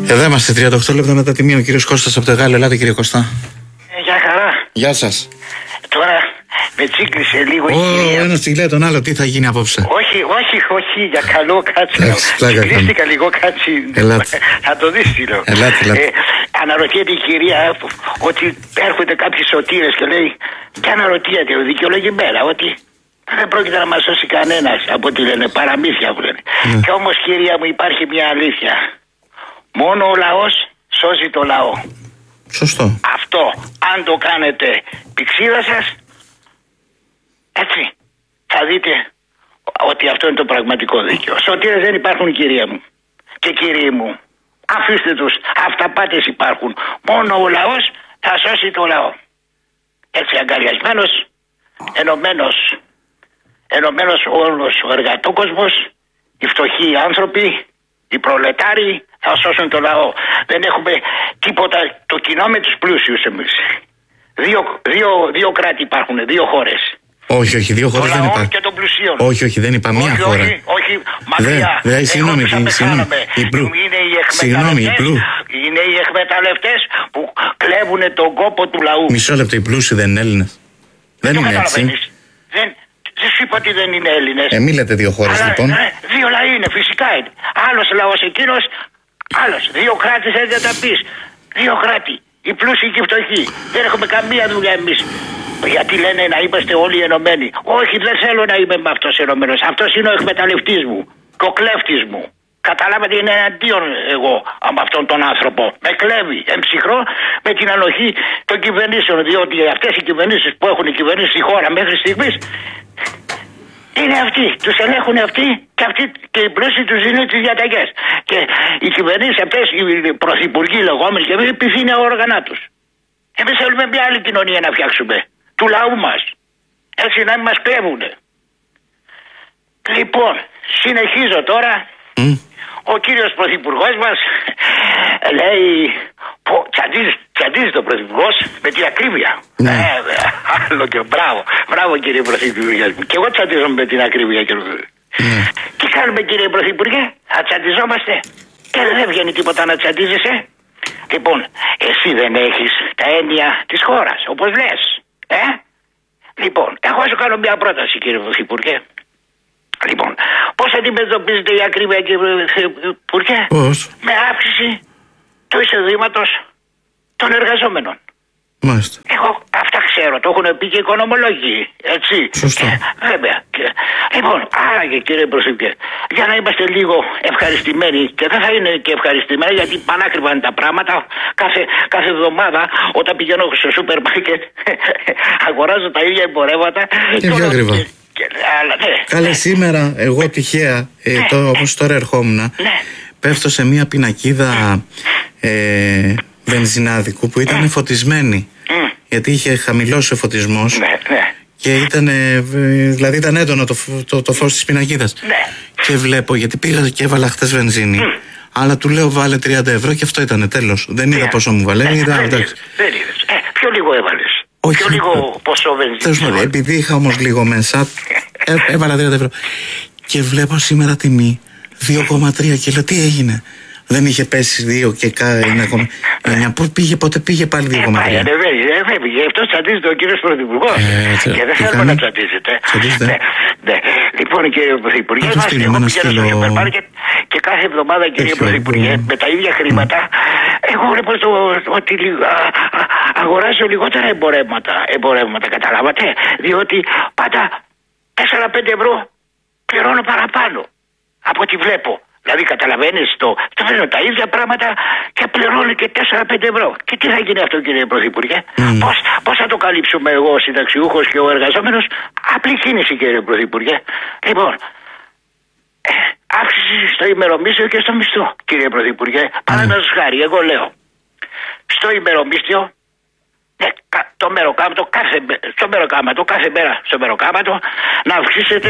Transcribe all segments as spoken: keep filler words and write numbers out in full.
Εδώ είμαστε τριάντα οκτώ λεπτά μετά τη μία. Ο κύριος Κώστας από το Γάλλο. Ελάτε, κύριε Κωστά. Ε, γεια χαρά. Γεια σας. Τώρα με τσίκλισε λίγο η Ο κυρία. ένας τσιγκλάει τον άλλο. Τι θα γίνει απόψε? Όχι, όχι, όχι, για καλό κάτσε. Εντάξει, πλάκα Τσικλίστηκα λίγο, κάτσε. Ελάτε. Θα το δεις τι λέω. Ελάτε, ελάτε. Ε, αναρωτιέται η κυρία ότι έρχονται κάποιοι σωτήρες και λέει, και αναρωτιέται δικαιολογημένα ότι δεν πρόκειται να μας σώσει κανένας από ό,τι λένε, παραμύθια που λένε. Ναι. Και όμως, κυρία μου, υπάρχει μια αλήθεια. Μόνο ο λαός σώζει το λαό. Σωστό. Αυτό, αν το κάνετε πηξίδα σας, έτσι, θα δείτε ότι αυτό είναι το πραγματικό δίκαιο. Σωτήρες δεν υπάρχουν, κυρία μου και κύριοι μου. Αφήστε τους, αυταπάτες υπάρχουν. Μόνο ο λαός θα σώσει το λαό. Έτσι αγκαλιασμένος, ενωμένος, ενωμένος όλος ο εργατόκοσμος, οι φτωχοί άνθρωποι, οι προλετάροι θα σώσουν το λαό. Δεν έχουμε τίποτα το κοινό με τους πλούσιους εμείς. Δύο, δύο, δύο κράτη υπάρχουν, δύο χώρες. Όχι, όχι, δύο χώρες δεν υπάρχουν. Και των πλουσίων. Όχι, όχι, δεν είπα μία όχι, χώρα. Όχι, όχι, μακριά. Δεν, δε, συγγνώμη, Εγώ συγγνώμη. Οι πλου... Είναι οι Συγγνώμη, οι πλου... Είναι οι εκμεταλλευτές που κλέβουν τον κόπο του λαού. Μισό λεπτό, οι πλούσιοι δεν είναι Έλληνες. Δεν, δεν είναι έτσι. Δεν, δεν σου είπα ότι δεν είναι Έλληνες. Ε, μη λέτε δύο χώρες λοιπόν. Ε, δύο λαοί είναι, φυσικά είναι. Άλλος λαός εκείνος, άλλος. Δύο κράτη δεν θα τα πεις. Δύο κράτη. Οι πλούσιοι και οι φτωχοί. Δεν έχουμε καμία δουλειά εμείς. Γιατί λένε να είμαστε όλοι ενωμένοι. Όχι, δεν θέλω να είμαι με αυτός ενωμένος. Αυτός είναι ο εκμεταλλευτής μου και ο κλέφτης μου. Καταλάβατε, είναι εναντίον εγώ από αυτόν τον άνθρωπο. Με κλέβει εμψυχρό με την ανοχή των κυβερνήσεων. Διότι αυτές οι κυβερνήσεις που έχουν κυβερνήσει τη χώρα μέχρι στιγμής είναι αυτοί. Τους ελέγχουν αυτοί και αυτοί και οι πλούσιοι τους δίνουν τις διαταγές. Και οι κυβερνήσεις αυτές, οι πρωθυπουργοί λεγόμενοι και εμείς, επιθύνουν όργανα τους. Εμείς θέλουμε μια άλλη κοινωνία να φτιάξουμε. Του λαού μας. Έτσι να μην μας κλέβουνε. Λοιπόν, συνεχίζω τώρα. Mm. Ο κύριος πρωθυπουργός μας λέει, πω, τσαντίζει, τσαντίζει το πρωθυπουργός με την ακρίβεια. Ναι. Ε, άλλο και μπράβο, μπράβο κύριε πρωθυπουργέ μου. Και εγώ τσαντίζω με την ακρίβεια. Ναι. Τι κάνουμε κύριε πρωθυπουργέ, θα τσαντιζόμαστε και δεν βγαίνει τίποτα να τσαντίζεσαι. Λοιπόν, εσύ δεν έχεις τα έννοια της χώρας, όπως λες. Ε? Λοιπόν, εγώ σου κάνω μια πρόταση κύριε πρωθυπουργέ. Λοιπόν, πώς αντιμετωπίζετε η ακρίβεια κύριε Υπουργέ? Πώς? Με αύξηση του εισοδήματος των εργαζόμενων. Μάλιστα. Εγώ αυτά ξέρω, το έχουν πει και οι οικονομολόγοι, έτσι. Σωστό. Ε, βέβαια. Και, λοιπόν, άραγε κύριε Πρωθυπουργέ, για να είμαστε λίγο ευχαριστημένοι, και δεν θα είναι και ευχαριστημένοι γιατί πανάκριβα είναι τα πράγματα. Κάθε, κάθε εβδομάδα όταν πηγαίνω στο σούπερ μάρκετ αγοράζω τα ίδια εμπορεύματα. Και πιο ακριβά. Και, αλλά, ναι, Καλέ, ναι. σήμερα εγώ τυχαία, ε, Ναι, το, ναι. όπως τώρα ερχόμουν, Ναι. πέφτω σε μια πινακίδα ε, βενζινάδικου που ήταν φωτισμένη. Mm. Γιατί είχε χαμηλώσει ο φωτισμός. Ναι, ναι. Και ήταν, ε, δηλαδή ήταν έντονο το, φ- το, το φως της πινακίδας. Ναι. Και βλέπω, γιατί πήγα και έβαλα χτες βενζίνη. Mm. Αλλά του λέω βάλε τριάντα ευρώ και αυτό ήταν τέλος. Δεν είδα Ναι. πόσο μου βαλέ. Ε, Είδα, δεν εντάξει. είδες, δεν είδες. Ε, πιο λίγο έβαλες. Όχι, Πιο λίγο ποσό τέλος βενζίνη. πάντων, επειδή είχα όμως λίγο μέσα, ε, έβαλα τριάντα ευρώ. Και βλέπω σήμερα τιμή δύο κόμμα τρία και λέω τι έγινε. Δεν είχε πέσει δύο και ένα κόμμα εννιά. Πού πήγε, πότε πήγε πάλι δύο κόμμα τρία. Ανεβαίνει, ανεβαίνει. Γι' αυτό τσαντίζεται ο κύριος Πρωθυπουργός. Ε, Και δεν τι θέλουμε κάνει? να τσαντίζετε. Τσαντίζεται. Ναι, ναι. Λοιπόν, κύριε Πρωθυπουργέ, Να το μας, στείλουμε, εγώ να πηγαίνω στο στείλω- σούπερ μάρκετ και κάθε εβδομάδα, κύριε Τέτοιο, Πρωθυπουργέ, ε, με τα ίδια χρήματα, εγώ βλέπω το, ότι λι- α, α, αγοράζω λιγότερα εμπορεύματα. Εμπορεύματα, καταλάβατε. Διότι πάντα τέσσερα πέντε ευρώ πληρώνω παραπάνω από ό,τι βλέπω. Δηλαδή καταλαβαίνεις το, το φέρνω τα ίδια πράγματα και πληρώνω και τέσσερα πέντε ευρώ. Και τι θα γίνει αυτό κύριε Πρωθυπουργέ? Mm. Πώς, πώς θα το καλύψουμε εγώ ο συνταξιούχος και ο εργαζόμενος? Απλή κίνηση κύριε Πρωθυπουργέ. Λοιπόν, ε, αύξηση στο ημερομίσθιο και στο μισθό κύριε Πρωθυπουργέ. Mm. Παραδείγματος χάρη, εγώ λέω στο ημερομίσθιο, ναι, το μεροκάματο κάθε, στο μεροκάματο, κάθε μέρα στο μεροκάματο να αυξήσετε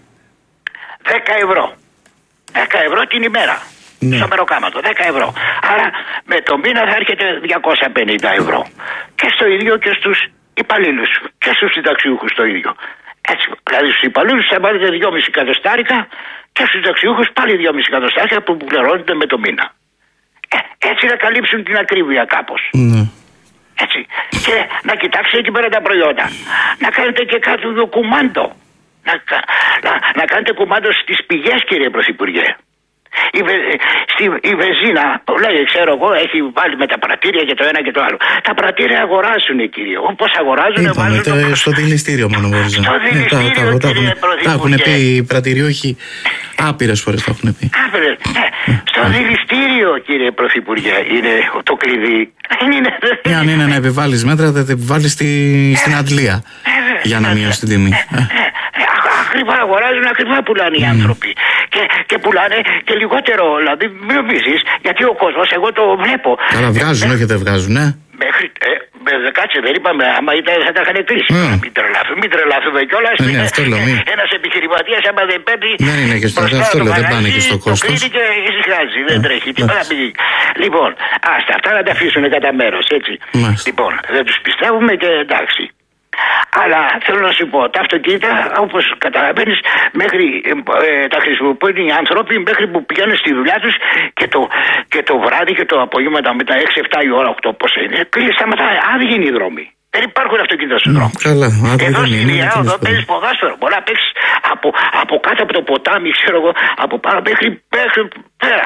δέκα ευρώ. δέκα ευρώ την ημέρα. Ναι. Στο μεροκάματο, δέκα ευρώ. Άρα με το μήνα θα έρχεται διακόσια πενήντα ευρώ. Και στο ίδιο και στους υπαλλήλους. Και στους συνταξιούχους το ίδιο. Έτσι. Δηλαδή στους υπαλλήλους θα πάρετε δυόμισι εκατοστάρικα και στους συνταξιούχους πάλι δυόμισι εκατοστάρικα που πληρώνονται με το μήνα. Ε, Έτσι να καλύψουν την ακρίβεια κάπως. Ναι. Έτσι. Και να κοιτάξετε εκεί πέρα τα προϊόντα. Να κάνετε και κάτι κουμάντο. Να, να, να κάνετε κουμάντο στις πηγές, κύριε Πρωθυπουργέ. Η, βε, στη, η βενζίνα, λέει, ξέρω εγώ, έχει βάλει με τα πρατήρια και το ένα και το άλλο. Τα πρατήρια αγοράζουν, κύριε. Όπως αγοράζουν, βάζουν. Το... Στο δηληστήριο μόνο μπορεί να. Στο δηληστήριο, ε, τα, κύριε Πρωθυπουργέ. Τα έχουν πει οι πρατηριούχοι. Άπειρες φορές τα έχουν πει. Άπειρες. Ναι. Στο δηληστήριο, κύριε Πρωθυπουργέ, είναι το κλειδί. Είναι... Ε, αν είναι να επιβάλλεις μέτρα, θα τα επιβάλλεις στη, στην αντλία. Για να μειώσει την τιμή. Ακριβά αγοράζουν, ακριβά πουλάνε οι άνθρωποι. Και, και πουλάνε και λιγότερο, δηλαδή μην νομίζεις, γιατί ο κόσμος, εγώ το βλέπω. Καλά βγάζουν, όχι δεν βγάζουν, ε. Μέχρι, ε, με κάτσε, δεν είπαμε, άμα ήταν θα τα είχαν κλείσει. Mm. Μην τρελαθούμε, μην τρελαθούμε κιόλας. Ε, ναι, αυτό λέω, μην. Ένας επιχειρηματίας, άμα δεν παίρνει. Δεν είναι και στο αυτό, λέω, δεν πάνε και στο κόστος. Το κλείνει και ησυχάζει, δεν τρέχει. Τι πάει. Λοιπόν, άστα, αυτά να τα αφήσουν κατά μέρος, έτσι. Λοιπόν, δεν τους πιστεύουμε και εντάξει. Αλλά θέλω να σου πω, τα αυτοκίνητα, όπως καταλαβαίνεις, μέχρι ε, τα χρησιμοποιούν οι άνθρωποι μέχρι που πηγαίνουν στη δουλειά τους και το, και το βράδυ και το απόγευμα με τα έξι εφτά η ώρα, οκτώ πώς είναι. Κλείνει, σταματάει, άδειοι είναι οι δρόμοι. Δεν υπάρχουν αυτοκίνητα στους δρόμους. Καλά, εδώ στη Λιέα, εδώ παίζεις ποδόσφαιρο. Μπορεί να παίξεις από, από κάτω από το ποτάμι, ξέρω εγώ, από πάνω μέχρι, μέχρι πέρα.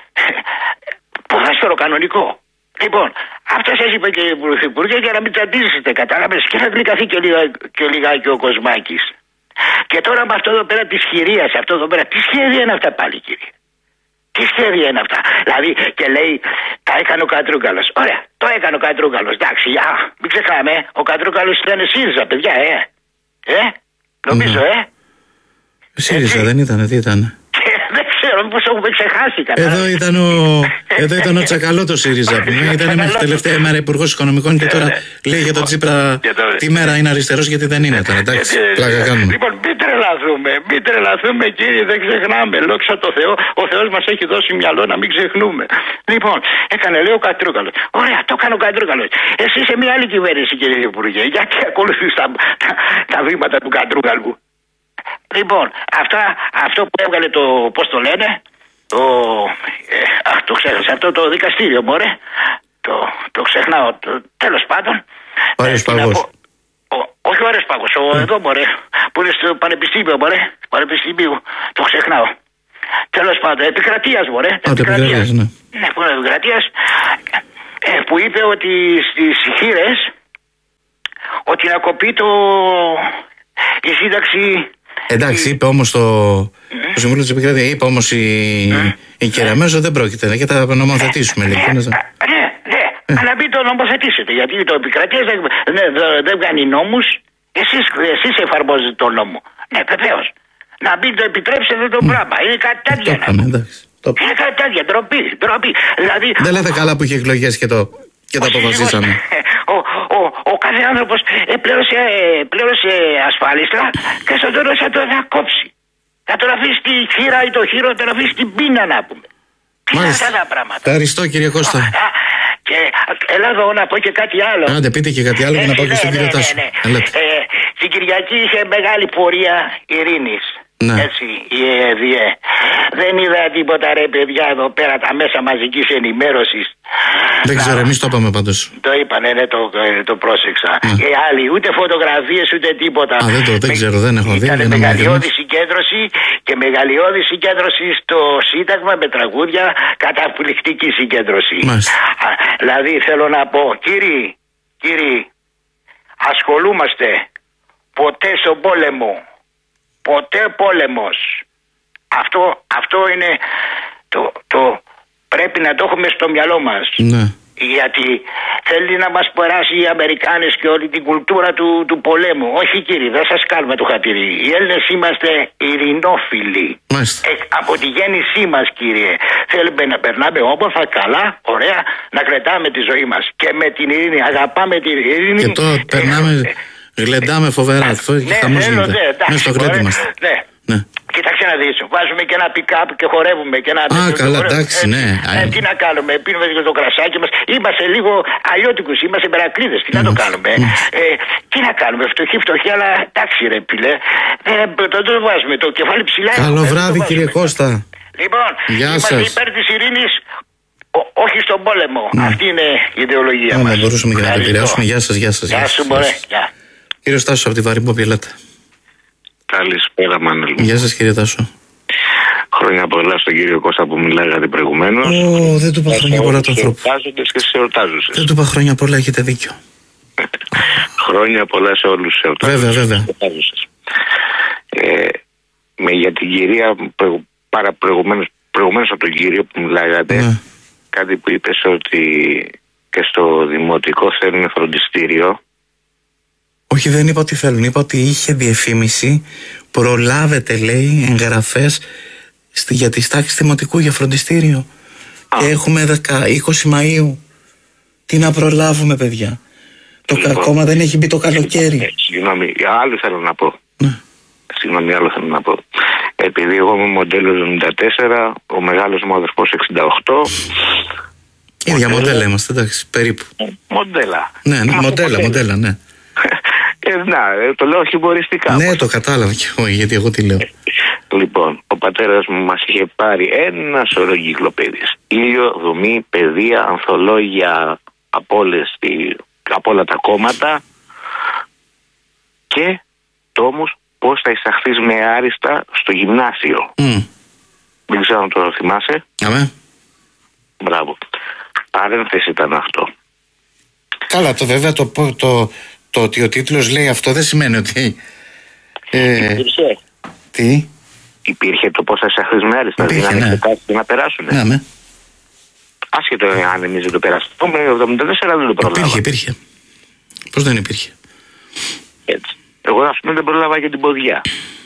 Ποδόσφαιρο κανονικό. Λοιπόν, αυτό σας είπε και η Πρωθυπουργέ για να μην τσαντίζετε, κατάλαβες, και να γλυκαθεί και, λίγα, και λιγάκι ο Κοσμάκης. Και τώρα με αυτό εδώ πέρα της χειρίας, αυτό εδώ πέρα, τι σχέδια είναι αυτά πάλι, κύριε. Τι σχέδια είναι αυτά. Δηλαδή, και λέει, τα έκανε ο Κατρούγκαλος. Ωραία, το έκανε ο Κατρούγκαλος. Εντάξει, α, μην ξεχνάμε, ο Κατρούγκαλος ήταν ΣΥΡΙΖΑ, παιδιά, ε. Ε, νομίζω, ε. ΣΥΡΙΖΑ δεν ήταν, τι ήταν. Δεν ξέρω, μήπως έχουμε ξεχάσει κάτι. Εδώ ήταν ο, εδώ ήταν ο Τσακαλώτο ΣΥΡΙΖΑ. Ήταν μέχρι τελευταία ημέρα υπουργός Οικονομικών και τώρα λέει για τον Τσίπρα τη μέρα είναι αριστερός γιατί δεν είναι τώρα. Εντάξει, πλάκα κάνουμε. Λοιπόν, μην τρελαθούμε, μην τρελαθούμε κύριε, δεν ξεχνάμε. Δόξα τω Θεώ, ο Θεός μας έχει δώσει μυαλό να μην ξεχνούμε. Λοιπόν, έκανε λέει ο Κατρούγκαλος. Ωραία, το έκανε ο Κατρούγκαλος. Εσύ σε μια άλλη κυβέρνηση κύριε Υπουργέ, γιατί ακολουθείς τα, τα, τα βήματα του Κατρούγκαλου. Λοιπόν, αυτά, αυτό που έβγαλε το, πώς το λένε, το, ε, αχ, το ξέχασα, αυτό το δικαστήριο, μωρέ, το, το ξεχνάω, το, τέλος πάντων. Ο Αρεσπαγός. Όχι ο Αρεσπαγός, ο mm. εδώ, μωρέ, που είναι στο πανεπιστήμιο, μωρέ, πανεπιστήμιο, το ξεχνάω. Τέλος πάντων, επικρατείας, μωρέ, Α, επικρατείας, ναι. Ναι, που είναι επικρατείας, ε, που είπε ότι στις χείρες, ότι να κοπεί το, η σύνταξη. Εντάξει, είπε όμως το, mm. το Συμβούλιο της Επικρατείας, είπε όμως η, mm. η Κεραμέζο δεν πρόκειται και τα νομοθετήσουμε. Ναι, ναι, ναι, ναι. Ε. αλλά μην το νομοθετήσετε, γιατί το Επικρατείας δεν, δεν, δεν βγάνει νόμους, εσείς, εσείς εφαρμόζετε τον νόμο. Ναι, βεβαίως. Να μην το επιτρέψετε το mm. πράγμα, είναι κάτι τέτοια. Είναι κάτι τέτοια, ντροπή, ντροπή. Δηλαδή, δεν λέτε καλά που είχε εκλογές και το... Και τα αποφασίσαμε. Ο, ο, ο κάθε άνθρωπος ε, πλήρωσε, ε, πλήρωσε ασφάλιστρα και στο τέλος θα το θα κόψει. Θα τον αφήσει τη χείρα ή το χείρο, θα τον αφήσει την πείνα να πούμε. Είναι αυτά τα πράγματα. Ευχαριστώ κύριε Κώστα. Και έλα εδώ να πω και κάτι άλλο. Άντε πείτε και κάτι άλλο για να πάω και στον κύριο Τάσο. Την Κυριακή είχε μεγάλη πορεία ειρήνης. Ναι. Έτσι, η ΕΔΙΕ. Δεν είδα τίποτα ρε παιδιά εδώ πέρα τα μέσα μαζικής ενημέρωσης. Δεν να... ξέρω, εμείς το είπαμε πάντως. Το είπανε, ναι, το, το πρόσεξα. Ναι. Οι άλλοι ούτε φωτογραφίες ούτε τίποτα. Α, δεν, το, δεν ξέρω, δεν έχω δει. Ήταν μεγαλειώδη συγκέντρωση και μεγαλειώδη συγκέντρωση στο Σύνταγμα με τραγούδια, καταπληκτική συγκέντρωση. Α, δηλαδή θέλω να πω, κύριοι, κύριοι, ασχολούμαστε ποτέ στον πόλεμο. Ποτέ πόλεμος. Αυτό, αυτό είναι το, το πρέπει να το έχουμε στο μυαλό μας. Ναι. Γιατί θέλει να μας περάσει οι Αμερικάνες και όλη την κουλτούρα του, του πολέμου. Όχι κύριε, δεν σας κάνουμε το χατήρι. Οι Έλληνες είμαστε ειρηνόφιλοι. Ε, από τη γέννησή μας κύριε. Θέλουμε να περνάμε όμορφα, καλά, ωραία, να κρατάμε τη ζωή μας. Και με την ειρήνη, αγαπάμε την ειρήνη. Και τώρα περνάμε... Ε, Γλεντάμε φοβερά, αυτό και χαμός γίνεται. Μέσα στο γλέντι είμαστε. Ναι. Ναι. Κοίταξε να δεις, βάζουμε και ένα pick-up και χορεύουμε και ένα... Α, καλά, εντάξει, ναι. Ε, τι να κάνουμε, πίνουμε και το κρασάκι μας. Είμαστε λίγο αλλιώτικους, είμαστε μερακλείδες, τι να το κάνουμε. Ε, τι να κάνουμε, φτωχοί, φτωχοί, αλλά εντάξει ρε πιλέ. Ε, το, το βάζουμε, το κεφάλι ψηλά. Καλό βράδυ κύριε Κώστα. Λοιπόν, Γεια είμαστε σας. υπέρ της ειρήνης όχι στον πόλεμο. Ναι. Αυτή είναι η ιδεολογία ναι, μας. Ναι, μπορούσαμε και να το επηρεάσουμε. Γεια σας, γεια σας. Γεια σου, μωρέ. Κύριο Τάσο από τη Βαρύμποπη, ελάτε. Καλησπέρα, Μανώλη. Γεια σας, κύριε Τάσο. Χρόνια πολλά στον κύριο Κώστα που μιλάγατε προηγουμένως. Ω, δεν του είπα χρόνια πολλά του ανθρώπου. Και σε εορτάζουσες. Δεν του είπα χρόνια πολλά, έχετε δίκιο. Χρόνια πολλά σε όλους τους εορτάζουσες. Βέβαια, βέβαια. Ε, με, για την κυρία, παρα προηγουμένως, προηγουμένως από τον κύριο που μιλάγατε, ναι. Κάτι που είπες ότι και στο δημοτικό θέλουν φροντιστήριο. Όχι, δεν είπα ότι θέλουν. Είπα ότι είχε διαφήμιση. Προλάβετε, λέει, εγγραφές για τις τάξεις δημοτικού για φροντιστήριο. Και έχουμε είκοσι Μαΐου. Τι να προλάβουμε, παιδιά. Το λοιπόν, ακόμα δεν έχει μπει το καλοκαίρι. Ε, συγγνώμη, άλλο θέλω να πω. Ναι. Συγγνώμη, άλλο θέλω να πω. Επειδή εγώ είμαι μοντέλο εβδομήντα τέσσερα, ο μεγάλος μου αδερφός εξήντα οκτώ. Ίδια μοντέλα είμαστε, εντάξει, περίπου. Μοντέλα. Ναι, ναι, μοντέλα, μοντέλα, ναι. Ε, να, το λέω χιουμοριστικά. Ναι, το κατάλαβα κι εγώ, γιατί εγώ τι λέω. Λοιπόν, ο πατέρας μου μας είχε πάρει ένα σωρό εγκυκλοπαίδειες. Ήλιο, δομή, παιδεία, ανθολόγια από, όλες, από όλα τα κόμματα και τόμους πώς θα εισαχθείς με άριστα στο γυμνάσιο. Mm. Δεν ξέρω αν το θυμάσαι. Αμέ. Μπράβο. Παρένθεση ήταν αυτό. Καλά, το βέβαια το, το, το, το ότι ο τίτλος λέει αυτό δεν σημαίνει ότι... Ε, υπήρχε. Τι? Υπήρχε το πώς θα εισαχθείς με άριστα. Υπήρχε, δηλαδή ναι. να περάσουν. Ναι, ναι. Άσχετο αν εμείς δεν το περάσουμε. Το εβδομήντα τέσσερα δεν το προλάβα. Υπήρχε, υπήρχε. Πώς δεν υπήρχε. Έτσι. Εγώ ας πούμε δεν προλάβα για την ποδιά.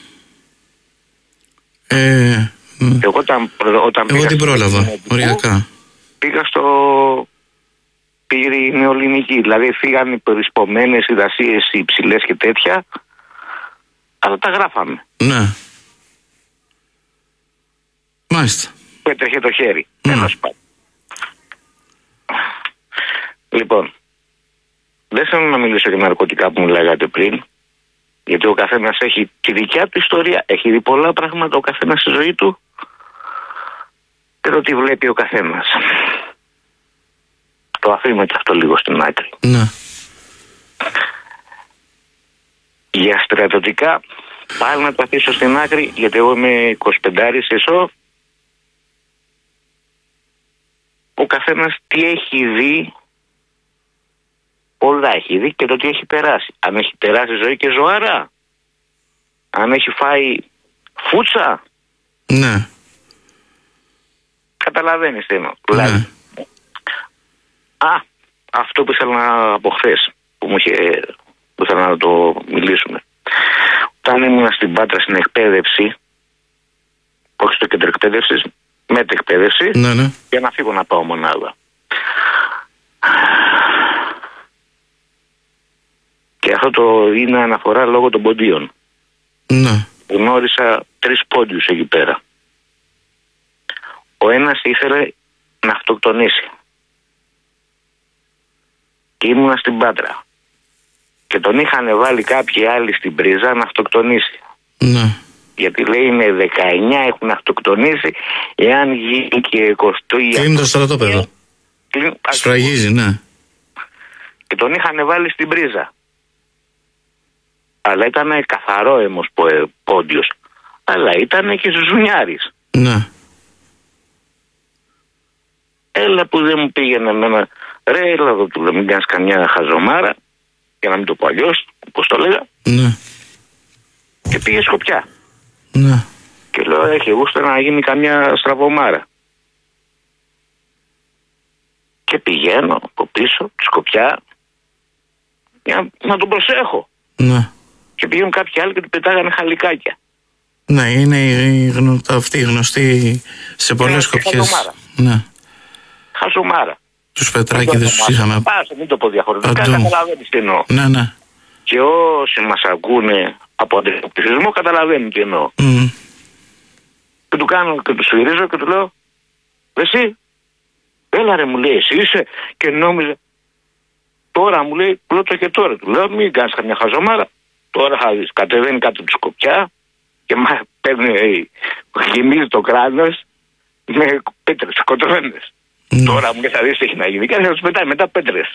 Ε, Εγώ όταν, όταν εγώ την πρόλαβα, οριακά. Πήγα στο πυρηνιολινική. Δηλαδή φύγαν οι περισπομένες οι δασίες οι υψηλές και τέτοια. Αλλά τα γράφαμε. Ναι. Μάλιστα. Που έτρεχε το χέρι. Ναι. Ένας πάει. Λοιπόν, δεν θέλω να μιλήσω για ναρκωτικά που μου λέγατε πριν. Γιατί ο καθένας έχει τη δικιά του ιστορία. Έχει δει πολλά πράγματα ο καθένας στη ζωή του. Και το τι βλέπει ο καθένας. Το αφήνουμε και αυτό λίγο στην άκρη. Ναι. Για στρατιωτικά πάλι να το αφήσω στην άκρη. Γιατί εγώ είμαι εικοσιπεντάρης εσώ. Ο καθένας τι έχει δει. Όλα έχει δει και το τι έχει περάσει. Αν έχει περάσει ζωή και ζωάρα. Αν έχει φάει φούτσα. Ναι. Καταλαβαίνεις τι εννοώ. Ναι. Δηλαδή. Α, αυτό που ήθελα να από χθες, που μου είχε, που ήθελα να το μιλήσουμε. Όταν ήμουν στην Πάτρα στην εκπαίδευση, όχι στο κέντρο εκπαίδευσης, μετεκπαίδευση, ναι, ναι. για να φύγω να πάω μονάδα. Και αυτό το είναι αναφορά λόγω των ποντίων. Ναι. Γνώρισα τρεις πόντιους εκεί πέρα. Ο ένας ήθελε να αυτοκτονήσει. Και ήμουνα στην Πάτρα. Και τον είχαν βάλει κάποιοι άλλοι στην πρίζα να αυτοκτονήσει. Ναι. Γιατί λέει είναι δεκαεννιά έχουν αυτοκτονήσει, εάν γίνει και εικοστό ή... Κλείνει το στρατόπεδο. Σφραγίζει, ναι. Και τον είχαν βάλει στην πρίζα. Αλλά ήταν καθαρό αίμος πόντιος. Αλλά ήταν και ζουνιάρης. Ναι. Έλα που δεν μου πήγαινε εμένα. Ρε, έλα εδώ του λέω, μην κάνεις καμιά χαζομάρα. Για να μην το πω αλλιώς, όπως το λέγα. Ναι. Και πήγε Σκοπιά. Ναι. Και λέω, έχει γούστα να γίνει καμιά στραβωμάρα. Και πηγαίνω από πίσω, Σκοπιά, για να τον προσέχω. Ναι. Και πήγαιναν κάποιοι άλλοι και του πετάγανε χαλικάκια. Ναι, είναι η γνω... αυτή γνωστή σε πολλές Σκοπιές. Ναι. Χαζομάρα. Τους πετράκηδες τους είχαμε. Πάσε, μην το πω διαφορετικά, καταλαβαίνεις τι εννοώ. Ναι, ναι. Και όσοι μας ακούνε από αντιπληθυσμό καταλαβαίνουν τι εννοώ. Mm. Και του κάνω και του σφυρίζω και του λέω, εσύ, έλα ρε μου λέει, εσύ είσαι, και νόμιζε. Τώρα μου λέει, πρώτο και τώρα. Του λέω, μην κάνεις καμιά χαζομάρα. Τώρα θα δεις, κατεβαίνει κάτω τη Σκοπιά και μας παίρνει, γεμίζει το κράνος με πέτρες, κοτρώνες. Mm. Τώρα μου δεν θα δεις τι έχει να γίνει. Και θα τους πετάει μετά πέτρες.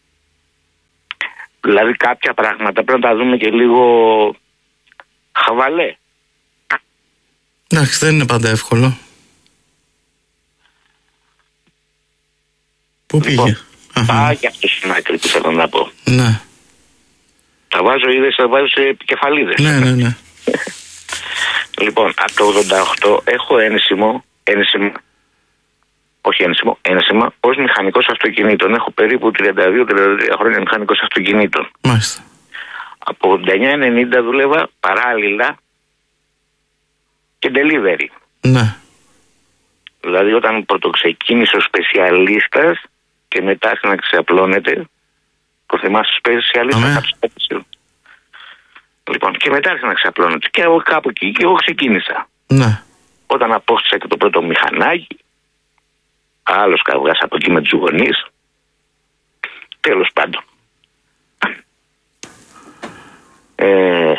Δηλαδή κάποια πράγματα πρέπει να τα δούμε και λίγο χαβαλέ. Εντάξει, δεν είναι πάντα εύκολο. Πού λοιπόν, πήγε? Πάει και αυτό στην άκρη που θέλω να πω. Ναι. Τα βάζω, είδες, τα βάζω σε επικεφαλίδες. Ναι, ναι, ναι. Λοιπόν, από το ογδόντα οκτώ έχω ένσημο, ένσημα, όχι ένσημο, ένσημα, ως μηχανικός αυτοκινήτων. Έχω περίπου τριάντα δύο τριάντα τρία χρόνια μηχανικός αυτοκινήτων. Μάλιστα. Από ογδόντα εννιά ενενήντα δούλευα παράλληλα και delivery. Ναι. Δηλαδή όταν πρωτοξεκίνησε ο σπεσιαλίστας και μετά άρχισε να ξεαπλώνεται, το θυμάσαι σπεσιαλίστα. Λοιπόν, και μετά άρχισε να ξεαπλώνεται. Και εγώ κάπου εκεί και εγώ ξεκίνησα. Ναι. Όταν απόκτησα και το πρώτο μηχανάκι, άλλος καυγάς από εκεί με τους γονείς. Τέλος πάντων. Ε,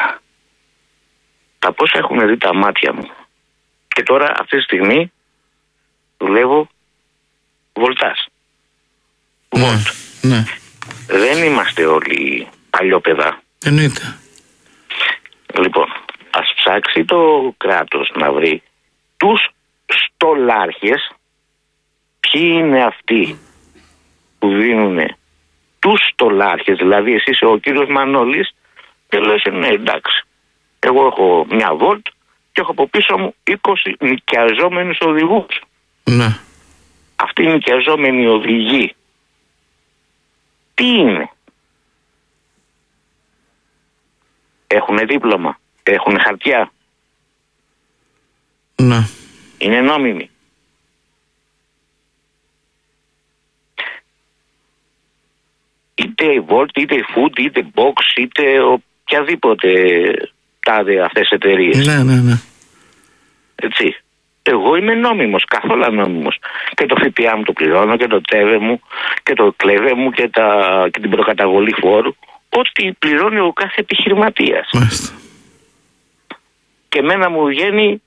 τα πόσα έχουν δει τα μάτια μου. Και τώρα αυτή τη στιγμή δουλεύω βολτάς. Ναι, Βολτ. ναι. Δεν είμαστε όλοι παλιόπαιδα. Εννοείται. Λοιπόν, ας ψάξει το κράτος να βρει τους στολάρχες, ποιοι είναι αυτοί που δίνουν τους στολάρχες, δηλαδή εσύ είσαι ο κύριος Μανώλης και λες ναι εντάξει, εγώ έχω μια βολτ και έχω από πίσω μου είκοσι νοικιαζόμενους οδηγούς. Ναι. Αυτοί οι νοικιαζόμενοι οδηγοί τι είναι? Έχουνε δίπλωμα, έχουνε χαρτιά. Ναι. Είναι νόμιμοι. Είτε η Volt, είτε η Food, είτε Box, είτε οποιαδήποτε τάδε αυτές τις εταιρείες. Ναι, ναι, ναι. Έτσι. Εγώ είμαι νόμιμος, καθόλου νόμιμος. Και το ΦΠΑ μου το πληρώνω και το ΤΕΒΕ μου και το ΚΛΕΒΕ μου και, τα, και την προκαταβολή φόρου. Ό,τι πληρώνει ο κάθε επιχειρηματίας. Μάλιστα. Και εμένα μου βγαίνει,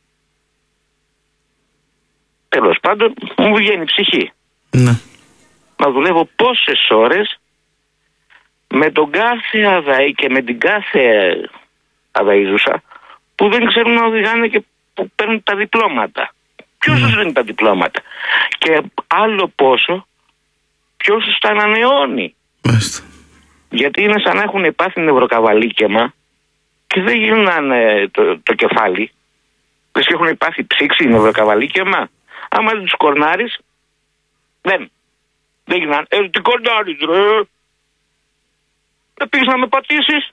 τέλος πάντων, μου βγαίνει ψυχή. Ναι. Να δουλεύω πόσες ώρες με τον κάθε αδαή και με την κάθε αδαίζουσα που δεν ξέρουν να οδηγάνε και που παίρνουν τα διπλώματα. Ποιος τους δίνει τα διπλώματα? Και άλλο πόσο, ποιος τους τα ανανεώνει? Μάλιστα. Γιατί είναι σαν να έχουν πάθει νευροκαβαλίκαιμα και δεν γίνανε το, το κεφάλι. Δεν έχουν πάθει ψήξη, νευροκαβαλίκαιμα. Άμα δεν τους κορνάρεις, δεν. Δεν γίνανε. Ε, τι κορνάρεις ρε. Δεν πήγες να με πατήσεις.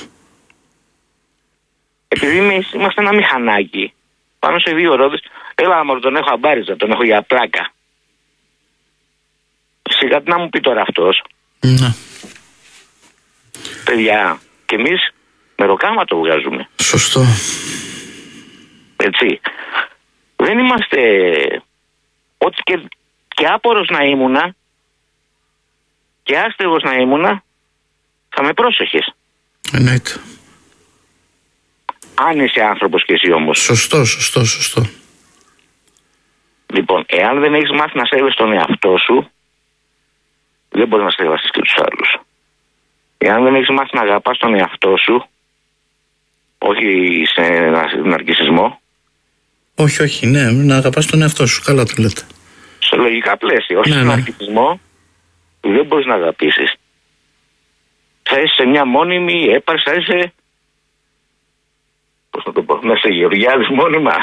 Επειδή εμείς είμαστε ένα μηχανάκι πάνω σε δύο ρόδες, έλα μωρό τον έχω αμπάριζα, τον έχω για πλάκα. Σιγά τι να μου πει τώρα αυτός. Ναι. Παιδιά, και εμείς με ροκάμα το βγάζουμε. Σωστό. Έτσι. Δεν είμαστε, ό,τι και, και άπορος να ήμουνα και άστεγος να ήμουνα, θα με πρόσεχες. Εννοείται. Αν είσαι άνθρωπος και εσύ όμως. Σωστό, σωστό, σωστό. Λοιπόν, εάν δεν έχεις μάθει να σέβεσαι τον εαυτό σου, δεν μπορείς να σέβεσαι και τους άλλους. Εάν δεν έχεις μάθει να αγαπάς τον εαυτό σου, όχι σε ναρκισσισμό. Όχι, όχι, ναι, να αγαπάς τον εαυτό σου, καλά το λέτε. Σε λογικά πλαίσια, όχι ναι, σε ναι. ναρκισσισμό, δεν μπορείς να αγαπήσεις. Θα είσαι σε μια μόνιμη έπαρξη, θα είσαι, πώς να το πω, να είσαι Γεωργιάδης μόνιμα.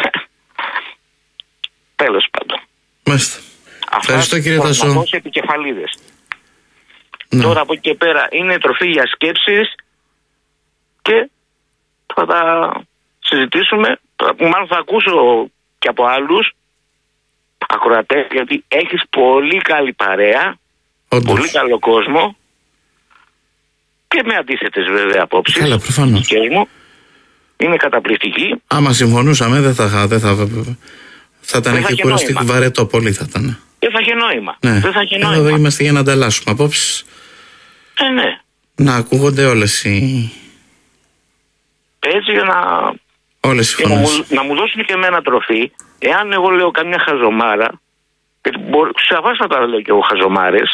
Τέλος πάντων. Μάλιστα. Ευχαριστώ κύριε Τασό. Να πω σε επικεφαλίδες. Ναι. Τώρα από εκεί και πέρα είναι τροφή για σκέψεις και θα τα συζητήσουμε. Μάλλον θα ακούσω και από άλλους ακροατές, γιατί έχεις πολύ καλή παρέα, Όντως. πολύ καλό κόσμο και με αντίθετες βέβαια απόψεις. Καλά, προφανώς. Μου. Είναι καταπληκτική. Άμα συμφωνούσαμε δεν θα, δεν θα, θα ήταν και κουραστικό, βαρετό πολύ θα ήταν. Δεν θα είχε νόημα. Ναι. Δεν θα είχε νόημα. Εδώ είμαστε για να ανταλλάσσουμε απόψεις. Ε, ναι. Να ακούγονται όλες οι... Έτσι για να... Όλες οι να, φωνές. μου, να μου δώσουν και εμένα τροφή. Εάν εγώ λέω καμιά χαζομάρα, Γιατί ξαφάστατα λέω και εγώ χαζομάρες.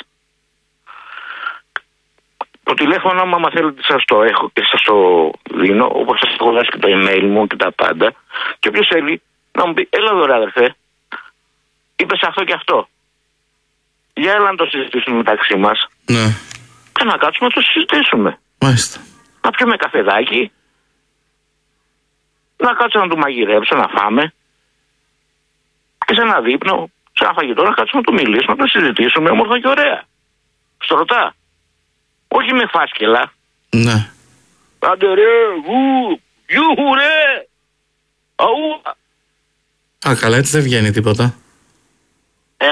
Το τηλέφωνο μου, άμα θέλετε, σας το έχω και σας το δίνω, όπως σας έχω δώσει και το email μου και τα πάντα. Και όποιος θέλει να μου πει, έλα εδώ ρε αδερφέ, είπες αυτό και αυτό. Για έλα να το συζητήσουμε μεταξύ μας. Ναι. Και να κάτσουμε να το συζητήσουμε. Μάλιστα. Να πιούμε καφεδάκι, να κάτσω να του μαγειρέψω, να φάμε. Και σε ένα δείπνο, σε ένα φαγητό, να κάτσουμε να του μιλήσουμε, να το συζητήσουμε όμορφα και ωραία. Στο ρωτά. Όχι με φάσκελα. Ναι. Άντε ρε, γου, γιούχου ρε, αού. Α, καλά, έτσι δεν βγαίνει τίποτα. Ε,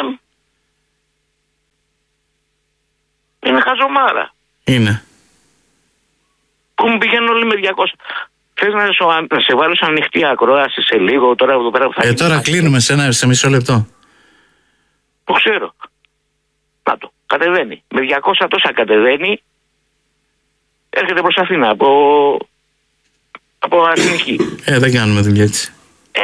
είναι χαζομάρα. Είναι. Που μου πηγαίνουν όλοι με διακόσια. Θες να, να σε βάλω σαν ανοιχτή ακρόαση σε λίγο, τώρα εδώ πέρα που θα... Ε, τώρα κλείνουμε σε, ένα, σε μισό λεπτό. Το ξέρω. Να το, κατεβαίνει. Με διακόσια τόσα κατεβαίνει. Έρχεται προς Αθήνα από, από Εθνική. Ε, δεν κάνουμε δουλειά έτσι. Ε,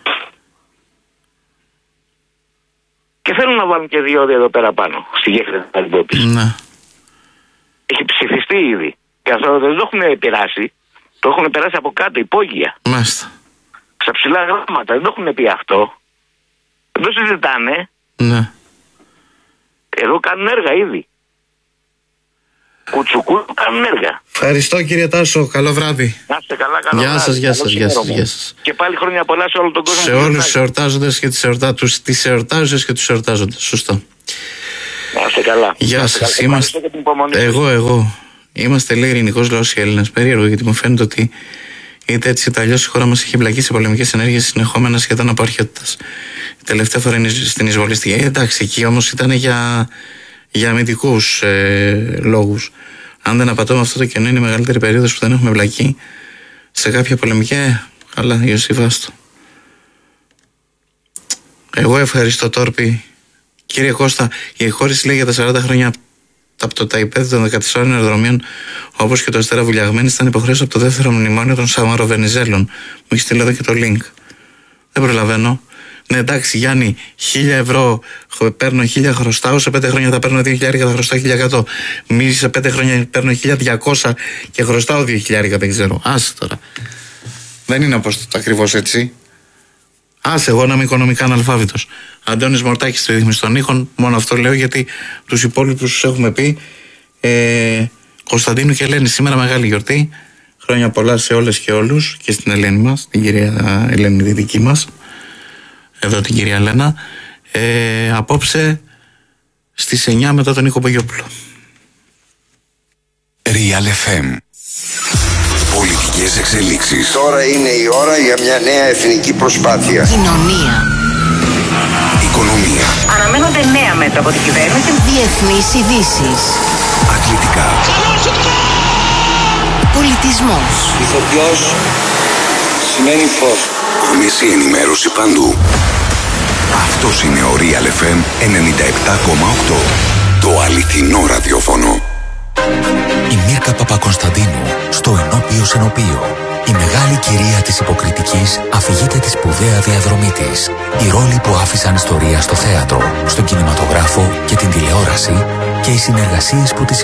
και θέλουν να βάλουν και διόδια εδώ πέρα πάνω, στη γέφυρα της Παρυμπόπης. Ναι. Έχει ψηφιστεί ήδη. Και αυτό δεν το έχουν περάσει. Το έχουν περάσει από κάτω, υπόγεια. Μάλιστα. Στα ψηλά γράμματα, δεν το έχουν πει αυτό. Δεν το συζητάνε. Ναι. Εδώ κάνουν έργα ήδη. Κουτσουκού κάνουν έργα. Ευχαριστώ κύριε Τάσο, καλό βράδυ. Να είστε καλά, καλό Γεια βράδυ. σας, γεια σας, γεια σας, γεια σας. Και πάλι χρόνια πολλά σε όλο τον κόσμο. Σε όλους τους εορτάζοντες και τις εορτά, τους, τις εορτάζοντες και τους εορτάζοντες. Σωστό. Να είστε καλά. Γεια σας. Είμαστε... Εγώ, εγώ. Είμαστε λέει ειρηνικός λαός οι Έλληνες. Περίεργο, γιατί μου φαίνεται ότι είτε έτσι είτε αλλιώς η χώρα μας έχει εμπλακεί σε πολεμικές ενέργειες συνεχόμενα σχεδόν από αρχαιότητας. Η τελευταία φορά είναι στην εισβολιστική. Ε, εντάξει, εκεί όμως ήταν για, για αμυντικούς ε, λόγους. Αν δεν απατώμε, αυτό το κενό είναι η μεγαλύτερη περίοδος που δεν έχουμε εμπλακεί σε κάποια πολεμική. Ε, καλά, Ιωσήφαστο. Εγώ ευχαριστώ Τόρπη. Κύριε Κώστα, η εκχώρηση λέει για τα σαράντα χρόνια από το ΤΑΙΠΕΔ των δεκατεσσάρων αεροδρομίων, όπως και το Αστέρα Βουλιαγμένης, ήταν υποχρέωση από το δεύτερο μνημόνιο των Σαμαροβενιζέλων. Μου έχει στείλει εδώ και το link. Δεν προλαβαίνω. Ναι, εντάξει, Γιάννη, χίλια ευρώ παίρνω, χίλια χρωστάω, σε πέντε χρόνια θα παίρνω δύο χιλιάρικα, θα χρωστάω χίλια εκατό. Μη σε πέντε χρόνια παίρνω χίλια διακόσια και χρωστάω δύο χιλιάρικα, δεν ξέρω. Άσε τώρα. Δεν είναι όπως το ακριβώς έτσι. Άσε, εγώ να είμαι οικονομικά αναλφάβητος. Αντώνης Μορτάκης στη ρύθμιση των ήχων, μόνο αυτό λέω γιατί τους υπόλοιπους τους έχουμε πει. Ε, Κωνσταντίνου και Ελένη, σήμερα μεγάλη γιορτή. Χρόνια πολλά σε όλες και όλους και στην Ελένη μας, την κυρία Ελένη τη δική μας. Εδώ την κυρία Λένα. Ε, απόψε στις εννιά μετά τον Νίκο Πογιόπουλο. Real εφ εμ. Πολιτικές εξελίξεις. Τώρα είναι η ώρα για μια νέα εθνική προσπάθεια. Κοινωνία. Οικονομία. Αναμένονται νέα μέτρα από την κυβέρνηση. Διεθνείς ειδήσεις. Αθλητικά. Πολιτισμός. Ηθοποιός σημαίνει φως. Άμεση ενημέρωση παντού. Αυτός είναι ο Real εφ εμ ενενήντα επτά κόμμα οκτώ. Το αληθινό ραδιόφωνο. Η Μίρκα Παπακωνσταντίνου στο Ενώπιο Σενοπείο. Η μεγάλη κυρία της υποκριτικής αφηγείται τη σπουδαία διαδρομή της. Οι ρόλοι που άφησαν ιστορία στο θέατρο, στον κινηματογράφο και την τηλεόραση και οι συνεργασίες που της